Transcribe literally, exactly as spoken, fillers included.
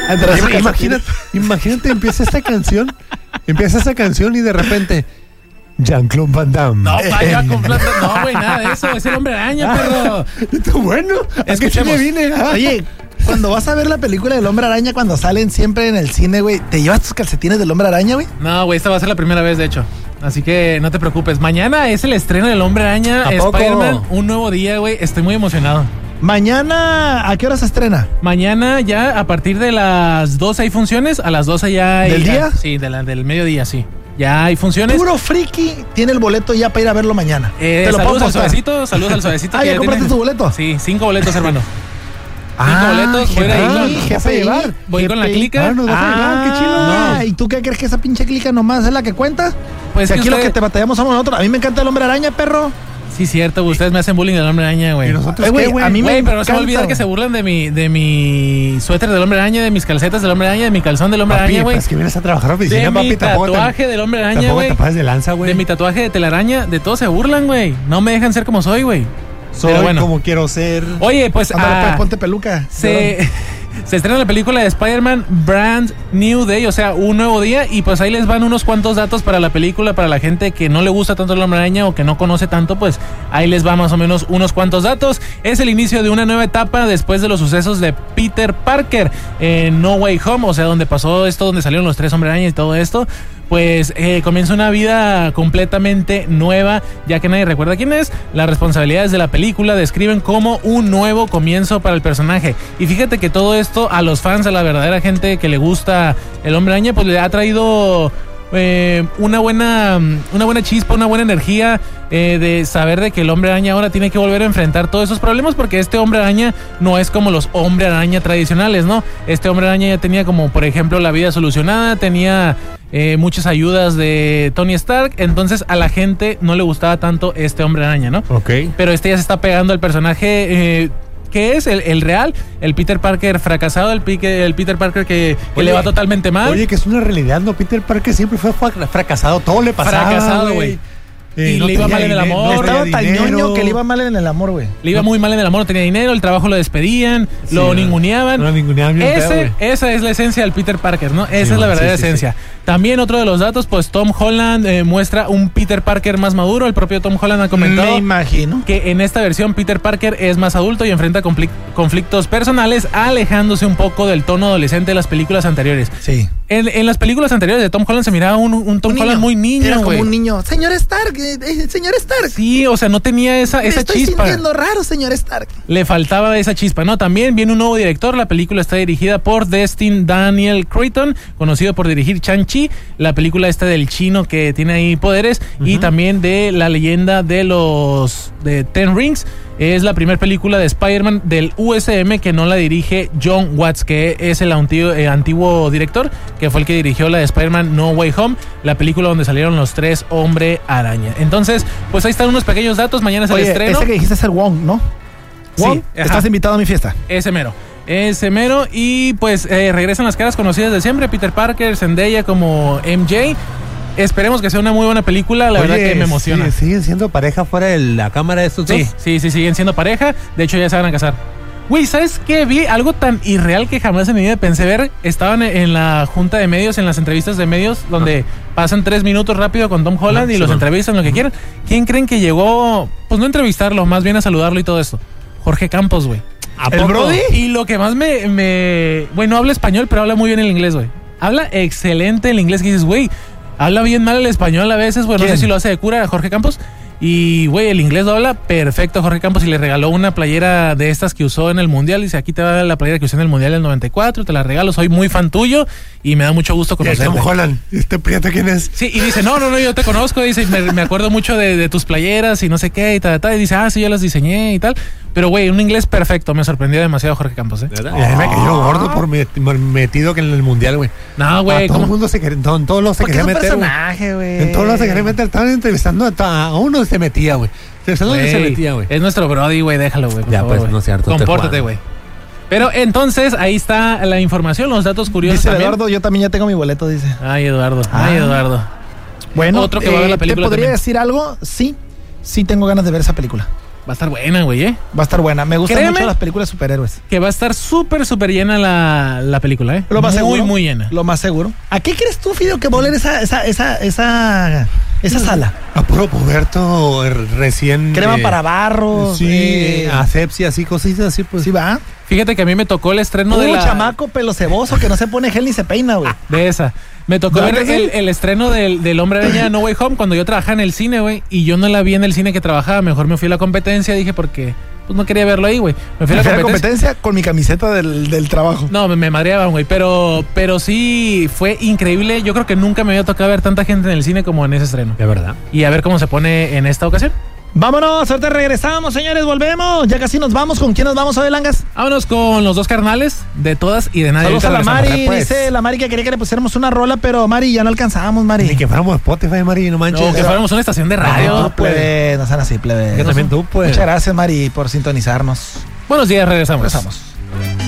Imagínate, imagínate, empieza esta canción, empieza esta canción y de repente Jean-Claude Van Damme. No, vaya con plata. No, güey, nada de eso. Es el Hombre Araña, perro. Bueno, es que me vine. Oye, cuando vas a ver la película del Hombre Araña, cuando salen siempre en el cine, güey, ¿te llevas tus calcetines del Hombre Araña, güey? No, güey, esta va a ser la primera vez, de hecho. Así que no te preocupes. Mañana es el estreno del Hombre Araña, Spider-Man, un nuevo día, güey. Estoy muy emocionado. Mañana, ¿a qué hora se estrena? Mañana ya a partir de las doce hay funciones, a las doce ya hay... ¿Del día? Sí, de la, del mediodía, sí. Ya hay funciones. Puro friki tiene el boleto ya para ir a verlo mañana. Eh, Te lo saludos puedo al suavecito, saludos al suavecito. Ah, ¿ya compraste tu boleto? Sí, cinco boletos, hermano. Ah, cinco boletos, voy a ir con, ¿qué vas a llevar? Voy con la clica. Ah, nos vas a llevar, qué chido. No. ¿Y tú qué crees que esa pinche clica nomás es la que cuenta? Pues si que aquí usted... lo que te batallamos somos nosotros. A mí me encanta el Hombre Araña, perro. Sí, cierto, ustedes me hacen bullying del Hombre Araña, güey. ¿Y nosotros eh, qué, güey? A mí me Güey, pero no encanta, se me olvida que se burlan de mi, de mi suéter del Hombre Araña, de mis calcetas del Hombre Araña, de mi calzón del Hombre Papi, Araña, güey. pues que vienes a trabajar a oficina, De papi, mi tampoco tatuaje te, del Hombre Araña, tampoco güey. te pases de lanza, güey. De mi tatuaje de telaraña, de todos se burlan, güey. No me dejan ser como soy, güey. Soy Pero bueno. como quiero ser. Oye, pues, Ándale, ah, pues, ponte peluca. se... Se estrena la película de Spider-Man Brand New Day, o sea, un nuevo día, y pues ahí les van unos cuantos datos para la película, para la gente que no le gusta tanto el Hombre Araña o que no conoce tanto, pues ahí les va más o menos unos cuantos datos. Es el inicio de una nueva etapa después de los sucesos de Peter Parker en No Way Home, o sea, donde pasó esto, donde salieron los tres Hombre Araña y todo esto. Pues eh, comienza una vida completamente nueva, ya que nadie recuerda quién es. Las responsabilidades de la película describen como un nuevo comienzo para el personaje. Y fíjate que todo esto a los fans, a la verdadera gente que le gusta el Hombre Araña, pues le ha traído eh, una buena una buena chispa, una buena energía eh, de saber de que el Hombre Araña ahora tiene que volver a enfrentar todos esos problemas, porque este Hombre Araña no es como los Hombre Araña tradicionales, ¿no? Este Hombre Araña ya tenía como, por ejemplo, la vida solucionada, tenía eh, muchas ayudas de Tony Stark, entonces a la gente no le gustaba tanto este Hombre Araña, ¿no? Ok. Pero este ya se está pegando al personaje... Eh, ¿Qué es? El, el real, el Peter Parker fracasado, el, pique, el Peter Parker que, que Oye, le va totalmente mal. Oye, que es una realidad, ¿no? Peter Parker siempre fue fracasado, todo le pasaba. Fracasado, güey. Eh, y no le iba mal en el dinero, amor. no Estaba tenía tan dinero. ñoño que le iba mal en el amor, güey. Le iba muy mal en el amor, no tenía dinero, el trabajo lo despedían, Sí, lo no. ninguneaban. Lo ninguneaban bien Ese, feo, güey. esa es la esencia del Peter Parker, ¿no? Esa Sí, es la man, verdadera sí, sí, esencia. También otro de los datos, pues Tom Holland eh, muestra un Peter Parker más maduro. El propio Tom Holland ha comentado Me imagino. que en esta versión Peter Parker es más adulto y enfrenta conflic- conflictos personales, alejándose un poco del tono adolescente de las películas anteriores. Sí. En, en las películas anteriores de Tom Holland se miraba un, un Tom Un Holland niño. muy niño, Era güey. como un niño. Señor Stark, eh, eh, señor Stark. Sí, o sea, no tenía esa, Me esa estoy chispa. sintiendo raro, señor Stark. Le faltaba esa chispa, ¿no? También viene un nuevo director. La película está dirigida por Destin Daniel Cretton, conocido por dirigir Shang-Chi, la película esta del chino que tiene ahí poderes, uh-huh. y también de la leyenda de los de Ten Rings. Es la primera película de Spider-Man del U S M que no la dirige John Watts, que es el antiguo, eh, antiguo director, que fue el que dirigió la de Spider-Man No Way Home, la película donde salieron los tres Hombre Araña. Entonces, pues ahí están unos pequeños datos. Mañana es el Oye, estreno. ese que dijiste es el Wong, ¿no? Wong, Sí, estás ajá. invitado a mi fiesta. Ese mero. Ese mero. Y pues eh, regresan las caras conocidas de siempre. Peter Parker, Zendaya como M J. Esperemos que sea una muy buena película. La Oye, verdad que me emociona. Sí, ¿siguen siendo pareja fuera de la cámara de estos Sí, dos? sí, sí, siguen siendo pareja. De hecho, ya se van a casar. Güey, ¿sabes qué? Vi algo tan irreal que jamás en mi vida pensé ver. Estaban en la junta de medios, en las entrevistas de medios, donde ah. pasan tres minutos rápido con Tom Holland ah, y sí, los man. entrevistan, lo que quieran. ¿Quién creen que llegó? Pues no a entrevistarlo, más bien a saludarlo y todo esto. Jorge Campos, güey. ¿El Brody? Y lo que más me... me... Güey, no habla español, pero habla muy bien el inglés, güey. Habla excelente el inglés, que dices, güey, habla bien mal el español a veces, güey. No sé si lo hace de cura Jorge Campos. Y, güey, el inglés lo habla perfecto Jorge Campos, y le regaló una playera de estas que usó en el Mundial. Dice, aquí te va la playera que usé en el Mundial del noventa y cuatro, te la regalo, soy muy fan tuyo y me da mucho gusto conocerte. Tom Holland, ¿este prieto quién es? Sí, y dice, no, no, no, yo te conozco, dice, me, me acuerdo mucho de, de tus playeras y no sé qué y tal, tal. Y dice, ah, sí, yo las diseñé y tal. Pero, güey, un inglés perfecto, me sorprendió demasiado Jorge Campos, ¿eh? ¿Verdad? Oh. Y a mí me cayó gordo por metido que en el Mundial, güey. No, güey. Todo el mundo se quería, en todos los se quería meter, personaje, güey. En todos los se quería meter, estaban entrevistando a, a uno se metía, güey. Se metía, güey. Es nuestro Brody, güey, déjalo, güey. Ya, favor, pues, no es cierto. Compórtate, güey. Pero entonces, ahí está la información, los datos curiosos. Dice también. Eduardo, yo también ya tengo mi boleto, dice. Ay, Eduardo, ah. ay, Eduardo. Bueno, otro que va a ver la película. ¿te podría también. decir algo? Sí, sí tengo ganas de ver esa película. Va a estar buena, güey, ¿eh? Va a estar buena. Me gustan Créeme mucho las películas de superhéroes. Que va a estar súper, súper llena la, la película, ¿eh? Lo más muy, seguro. muy llena. Lo más seguro. ¿A qué crees tú, Fideo, que va a oler esa, esa, esa, esa, esa sala? A puro puberto eh, recién. Crema eh, para barros. Sí, eh, asepsia, así, cositas así, pues. sí va. Fíjate que a mí me tocó el estreno Un de la... chamaco pelo ceboso que no se pone gel ni se peina, güey. De esa. Me tocó ¿Verdad ver que sí? el, el estreno del, del Hombre Araña No Way Home cuando yo trabajaba en el cine, güey. Y yo no la vi en el cine que trabajaba. Mejor me fui a la competencia, dije, porque pues no quería verlo ahí, güey. Me fui a la Fui a la competencia. competencia con mi camiseta del, del trabajo. No, me, me madreaban, güey. Pero, pero sí fue increíble. Yo creo que nunca me había tocado ver tanta gente en el cine como en ese estreno. De verdad. Y a ver cómo se pone en esta ocasión. Vámonos, ahorita regresamos, señores, volvemos. Ya casi nos vamos. ¿Con quién nos vamos hoy, Langas? Vámonos con los dos carnales, de todas y de nadie. Saludos a la Ahorita Mari. regresamos. pues. Dice la Mari que quería que le pusiéramos una rola, pero Mari, ya no alcanzábamos, Mari. Ni que fuéramos Spotify, Mari, no manches. No, que fuéramos una estación de radio. No, plebe, no sean así, plebe. Que también tú, pues. Muchas gracias, Mari, por sintonizarnos. Buenos días, regresamos. Regresamos.